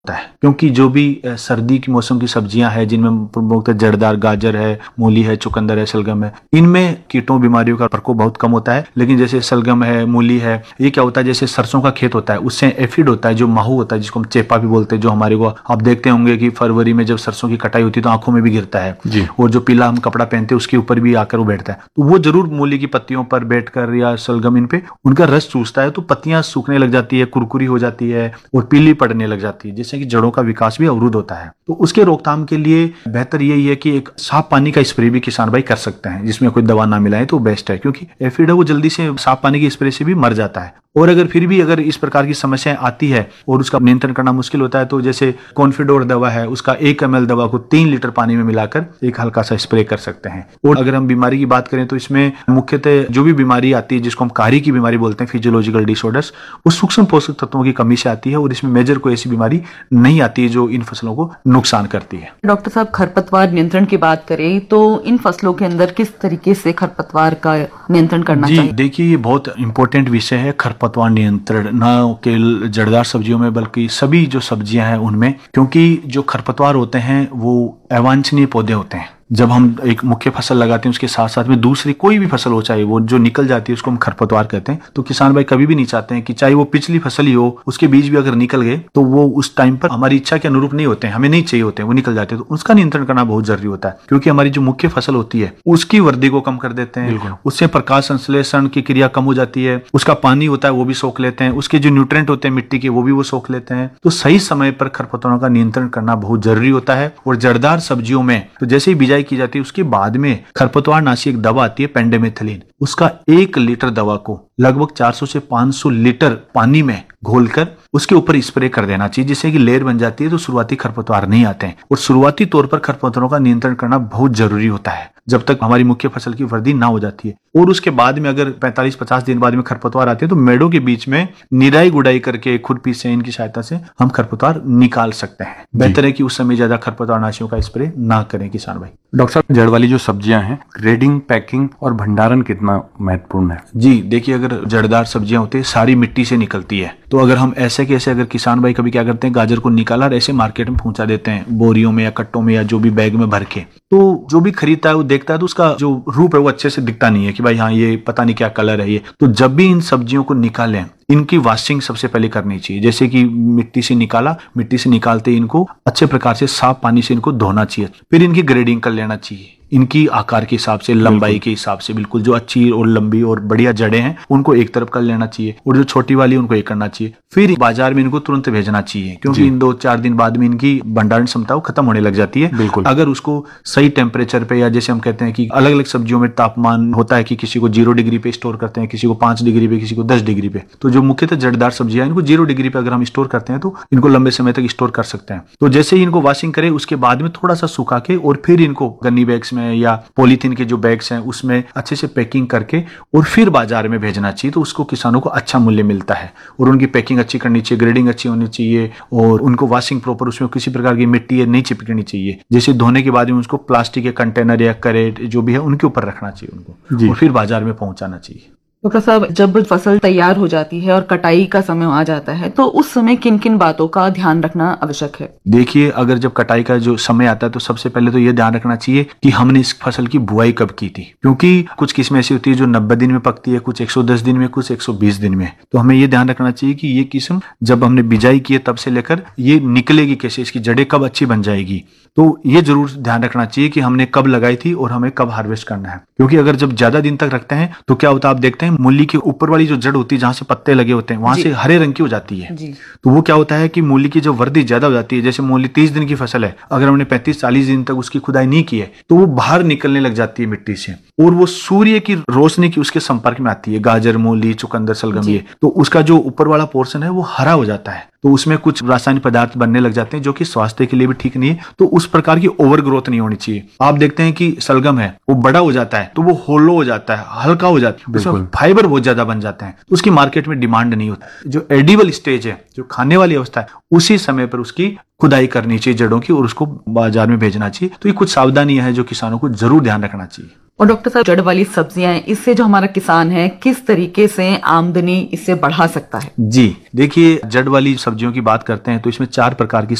होता है, क्योंकि जो भी सर्दी के मौसम की सब्जियां हैं जिनमें प्रमुखतः जड़दार गाजर है, मूली है, चुकंदर है, शलगम है, इनमें कीटों बीमारियों का प्रकोप बहुत कम होता है। लेकिन जैसे शलगम है, मूली है, ये क्या होता है, जैसे सरसों का खेत होता है उससे एफिड होता है, जो माहू होता है जिसको हम चेपा भी बोलते हैं, जो हमारे को आप देखते होंगे कि फरवरी में जब सरसों की कटाई होती है तो आंखों में भी गिरता है जी। और जो पीला हम कपड़ा पहनते हैं उसके ऊपर भी आकर वो बैठता है, तो वो जरूर मूली की पत्तियों पर बैठकर या शलगम इन पे उनका रस चूसता है, तो पत्तियां सूखने लग जाती है, कुरकुरी हो जाती है और पीली पड़ने लग जाती है, जिससे कि जड़ों का विकास भी अवरुद्ध होता है। तो उसके रोकथाम के लिए बेहतर यही है कि एक साफ पानी का स्प्रे भी किसान भाई कर सकते हैं, जिसमें कोई दवा ना मिलाए तो बेस्ट है, क्योंकि एफिड है वो जल्दी से साफ पानी के स्प्रे से भी मर जाता है। और अगर फिर भी अगर इस प्रकार की समस्याएं आती है और उसका नियंत्रण करना मुश्किल होता है, तो जैसे कॉन्फिडोर दवा है, उसका 1 ml दवा को 3 लीटर पानी में मिलाकर एक हल्का सा स्प्रे कर सकते हैं। और अगर हम बीमारी की बात करें तो इसमें मुख्यतः जो भी बीमारी आती है जिसको हम कारी की बीमारी बोलते हैं, फिजियोलॉजिकल डिसऑर्डर्स, वो सूक्ष्म पोषक तत्वों की कमी से आती है और इसमें मेजर कोई ऐसी बीमारी नहीं आती है जो इन फसलों को नुकसान करती है। डॉक्टर साहब, खरपतवार नियंत्रण की बात करें तो इन फसलों के अंदर किस तरीके से खरपतवार का नियंत्रण करना चाहिए? देखिए, ये बहुत इंपॉर्टेंट विषय है खरपतवार नियंत्रण, न केवल जड़दार सब्जियों में बल्कि सभी जो सब्जियां हैं उनमें, क्योंकि जो खरपतवार होते हैं वो अवांछनीय पौधे होते हैं। जब हम एक मुख्य फसल लगाते हैं उसके साथ साथ में दूसरी कोई भी फसल हो, चाहे वो जो निकल जाती है उसको हम खरपतवार कहते हैं। तो किसान भाई कभी भी नहीं चाहते हैं कि चाहे वो पिछली फसल ही हो, उसके बीज भी अगर निकल गए तो वो उस टाइम पर हमारी इच्छा के अनुरूप नहीं होते हैं, हमें नहीं चाहिए होते हैं, वो निकल जाते हैं, तो उसका नियंत्रण करना बहुत जरूरी होता है, क्योंकि हमारी जो मुख्य फसल होती है उसकी वृद्धि को कम कर देते हैं, उससे प्रकाश संश्लेषण की क्रिया कम हो जाती है, उसका पानी होता है वो भी सोख लेते हैं, उसके जो न्यूट्रिएंट होते हैं मिट्टी के वो भी वो सोख लेते हैं। तो सही समय पर खरपतवारों का नियंत्रण करना बहुत जरूरी होता है। और जड़दार सब्जियों में तो जैसे ही बिजाई की जाती है उसके बाद में खरपतवार नाशी एक दवा आती है पेंडेमेथिलीन, उसका 1 लीटर दवा को लगभग 400 से 500 लीटर पानी में घोलकर उसके ऊपर स्प्रे कर देना चाहिए, जिससे कि लेयर बन जाती है तो शुरुआती खरपतवार नहीं आते हैं। और शुरुआती तौर पर खरपतवारों का नियंत्रण करना बहुत जरूरी होता है जब तक हमारी मुख्य फसल की वृद्धि ना हो जाती है। और उसके बाद में अगर 45-50 दिन बाद में खरपतवार आते हैं तो मेड़ों के बीच में निराई गुड़ाई करके खुरपी से इनकी सहायता से हम खरपतवार निकाल सकते हैं। बेहतर है कि उस समय ज्यादा खरपतवार नाशियों का स्प्रे ना करें किसान भाई। डॉक्टर साहब, जड़ वाली जो सब्जियां हैं, ग्रेडिंग, पैकिंग और भंडारण कितना महत्वपूर्ण है? जी देखिए, अगर जड़दार सब्जियां होती है सारी मिट्टी से निकलती है, तो अगर हम ऐसे कैसे अगर किसान भाई कभी क्या करते हैं, गाजर को निकाला और ऐसे मार्केट में पहुंचा देते हैं बोरियों में या कट्टों में या जो भी बैग में भर के, तो जो भी खरीदता है वो देखता है तो उसका जो रूप है वो अच्छे से दिखता नहीं है कि भाई हाँ ये पता नहीं क्या कलर है ये। तो जब भी इन सब्जियों को निकालें इनकी वॉशिंग सबसे पहले करनी चाहिए। जैसे कि मिट्टी से निकाला, मिट्टी से निकालते इनको अच्छे प्रकार से साफ पानी से इनको धोना चाहिए, फिर इनकी ग्रेडिंग कर लेना चाहिए, इनकी आकार के हिसाब से, लंबाई के हिसाब से, बिल्कुल जो अच्छी और लंबी और बढ़िया जड़ें हैं उनको एक तरफ कर लेना चाहिए और जो छोटी वाली उनको एक करना चाहिए। फिर बाजार में इनको तुरंत भेजना चाहिए, क्योंकि इन 2-4 दिन बाद में इनकी भंडारण क्षमता खत्म होने लग जाती है। बिल्कुल, अगर उसको सही टेम्परेचर पे, या जैसे हम कहते हैं कि अलग अलग सब्जियों में तापमान होता है कि किसी को 0 डिग्री पे स्टोर करते हैं, किसी को 5 डिग्री पे, किसी को 10 डिग्री पे, तो जो मुख्यतः जड़दार सब्जियां इनको 0 डिग्री पे अगर हम स्टोर करते हैं तो इनको लंबे समय तक स्टोर कर सकते हैं। तो जैसे ही इनको वॉशिंग करें उसके बाद में थोड़ा सा सुखा के और फिर इनको गन्नी बैग्स में या पॉलीथीन के जो बैग्स हैं उसमें अच्छे से पैकिंग करके और फिर बाजार में भेजना चाहिए, तो उसको किसानों को अच्छा मूल्य मिलता है। और उनकी पैकिंग अच्छी करनी चाहिए, ग्रेडिंग अच्छी होनी चाहिए और उनको वॉशिंग प्रॉपर, उसमें किसी प्रकार की मिट्टी नहीं चिपकनी चाहिए। जैसे धोने के बाद में उसको प्लास्टिक के कंटेनर या करेट जो भी है उनके ऊपर रखना चाहिए उनको, और फिर बाजार में पहुंचाना चाहिए। डॉक्टर साहब, जब फसल तैयार हो जाती है और कटाई का समय आ जाता है तो उस समय किन किन बातों का ध्यान रखना आवश्यक है? देखिए, अगर जब कटाई का जो समय आता है तो सबसे पहले तो ये ध्यान रखना चाहिए कि हमने इस फसल की बुआई कब की थी, क्योंकि कुछ किस्में ऐसी होती है जो 90 दिन में पकती है, कुछ 110 दिन में, कुछ 120 दिन में। तो हमें ये ध्यान रखना चाहिए कि ये किस्म जब हमने बिजाई की है तब से लेकर ये निकलेगी कैसे, इसकी जड़ें कब अच्छी बन जाएगी, तो ये जरूर ध्यान रखना चाहिए कि हमने कब लगाई थी और हमें कब हार्वेस्ट करना है। क्योंकि अगर जब ज्यादा दिन तक रखते हैं तो क्या होता है, आप देखते हैं मूली के ऊपर वाली जो जड़ होती है जहां से पत्ते लगे होते हैं वहां से हरे रंग की हो जाती है। तो वो क्या होता है कि मूली की जो वृद्धि ज्यादा हो जाती है, जैसे मूली 30 दिन की फसल है, अगर हमने 35-40 दिन तक उसकी खुदाई नहीं की है तो वो बाहर निकलने लग जाती है मिट्टी से और वो सूर्य की रोशनी की उसके संपर्क में आती है। गाजर, मूली, चुकंदर, शलगम, ये तो उसका जो ऊपर वाला पोर्शन है वो हरा हो जाता है, तो उसमें कुछ रासायनिक पदार्थ बनने लग जाते हैं जो कि स्वास्थ्य के लिए भी ठीक नहीं है। तो उस प्रकार की ओवर ग्रोथ नहीं होनी चाहिए। आप देखते हैं कि शलगम है वो बड़ा हो जाता है तो वो होलो हो जाता है, हल्का हो जाता है, उसमें फाइबर बहुत ज्यादा बन जाते हैं, तो उसकी मार्केट में डिमांड नहीं होता। जो एडिबल स्टेज है, जो खाने वाली अवस्था है, उसी समय पर उसकी खुदाई करनी चाहिए जड़ों की और उसको बाजार में भेजना चाहिए। तो ये कुछ सावधानियां हैं जो किसानों को जरूर ध्यान रखना चाहिए। और डॉक्टर साहब, जड़ वाली सब्जियां हैं, इससे जो हमारा किसान है किस तरीके से आमदनी इससे बढ़ा सकता है? जी देखिए, जड़ वाली सब्जियों की बात करते हैं तो इसमें 4 प्रकार की